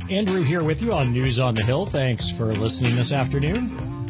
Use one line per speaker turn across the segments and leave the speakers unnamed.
Andrew here with you on News on the Hill. Thanks for listening this afternoon.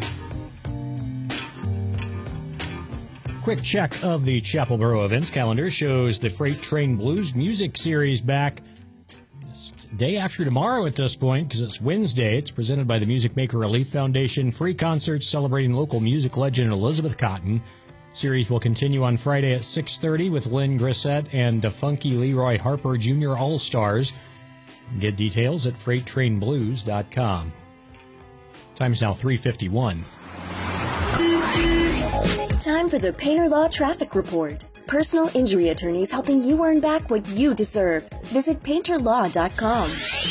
Quick check of the Chapelboro events calendar shows the Freight Train Blues music series back day after tomorrow at this point, because it's Wednesday. It's presented by the Music Maker Relief Foundation. Free concerts celebrating local music legend Elizabeth Cotten. Series will continue on Friday at 6:30 with Lynn Grissett and Funky Leroy Harper Jr. All-Stars. Get details at freighttrainblues.com. Time's now 3:51.
Time for the Painter Law Traffic Report. Personal injury attorneys helping you earn back what you deserve. Visit painterlaw.com.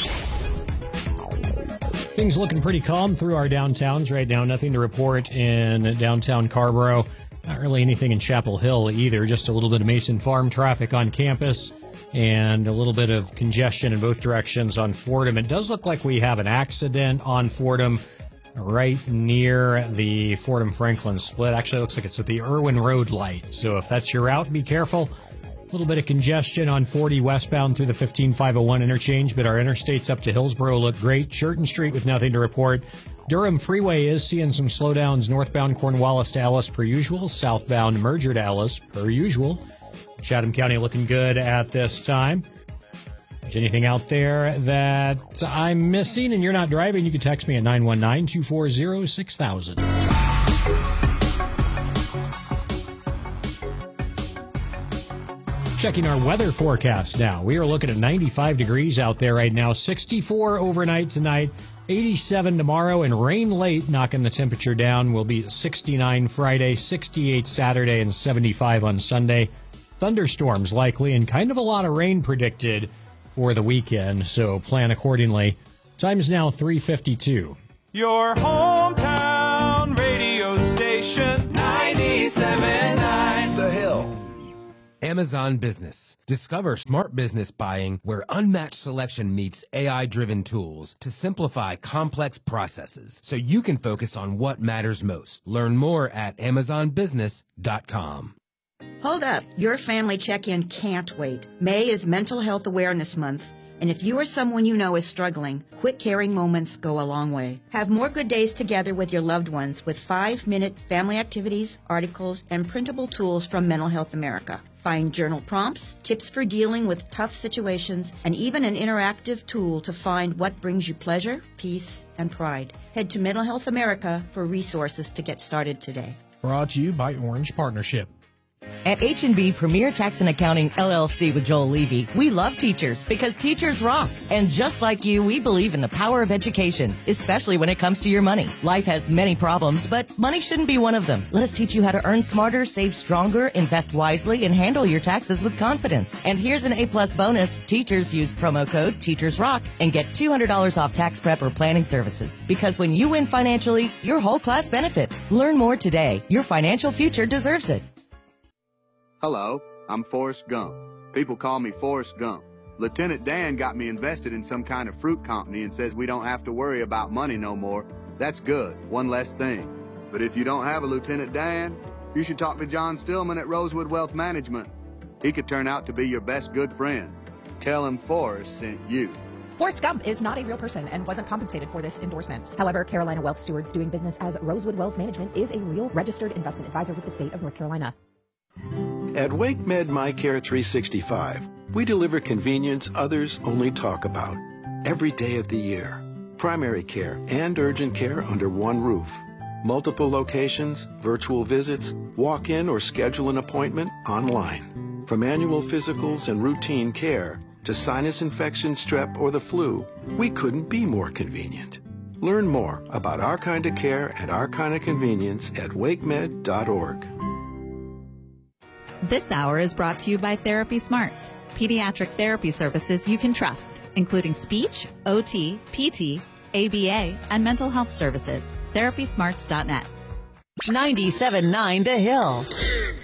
Things looking pretty calm through our downtowns right now. Nothing to report in downtown Carrboro. Not really anything in Chapel Hill either. Just a little bit of Mason Farm traffic on campus and a little bit of congestion in both directions on Fordham. It does look like we have an accident on Fordham right near the Fordham-Franklin split. Actually, it looks like it's at the Irwin Road light. So if that's your route, be careful. A little bit of congestion on 40 westbound through the 15501 interchange, but our interstates up to Hillsboro look great. Churton Street with nothing to report. Durham Freeway is seeing some slowdowns northbound Cornwallis to Ellis per usual, southbound Merger to Ellis per usual. Chatham County looking good at this time. If there's anything out there that I'm missing and you're not driving, you can text me at 919-240-6000. Checking our weather forecast now. We are looking at 95 degrees out there right now, 64 overnight tonight, 87 tomorrow, and rain late, knocking the temperature down. Will be 69 Friday, 68 Saturday, and 75 on Sunday. Thunderstorms likely, and kind of a lot of rain predicted for the weekend, so plan accordingly. Time's now 3:52.
Your hometown radio station, 97.9 The Hill.
Amazon Business. Discover smart business buying where unmatched selection meets AI-driven tools to simplify complex processes so you can focus on what matters most. Learn more at amazonbusiness.com.
Hold up. Your family check-in can't wait. May is Mental Health Awareness Month. And if you or someone you know is struggling, quick caring moments go a long way. Have more good days together with your loved ones with 5-minute family activities, articles, and printable tools from Mental Health America. Find journal prompts, tips for dealing with tough situations, and even an interactive tool to find what brings you pleasure, peace, and pride. Head to Mental Health America for resources to get started today.
Brought to you by Orange Partnership.
At H&B Premier Tax and Accounting LLC with Joel Levy, we love teachers because teachers rock. And just like you, we believe in the power of education, especially when it comes to your money. Life has many problems, but money shouldn't be one of them. Let us teach you how to earn smarter, save stronger, invest wisely, and handle your taxes with confidence. And here's an A-plus bonus. Teachers use promo code TEACHERSROCK and get $200 off tax prep or planning services. Because when you win financially, your whole class benefits. Learn more today. Your financial future deserves it.
Hello, I'm Forrest Gump. People call me Forrest Gump. Lieutenant Dan got me invested in some kind of fruit company and says we don't have to worry about money no more. That's good, one less thing. But if you don't have a Lieutenant Dan, you should talk to John Stillman at Rosewood Wealth Management. He could turn out to be your best good friend. Tell him Forrest sent you.
Forrest Gump is not a real person and wasn't compensated for this endorsement. However, Carolina Wealth Stewards doing business as Rosewood Wealth Management is a real registered investment advisor with the state of North Carolina.
At WakeMed MyCare 365, we deliver convenience others only talk about. Every day of the year. Primary care and urgent care under one roof. Multiple locations, virtual visits, walk in or schedule an appointment online. From annual physicals and routine care to sinus infection, strep, or the flu, we couldn't be more convenient. Learn more about our kind of care and our kind of convenience at wakemed.org.
This hour is brought to you by Therapy Smarts, pediatric therapy services you can trust, including speech, OT, PT, ABA, and mental health services. TherapySmarts.net.
97.9 The Hill.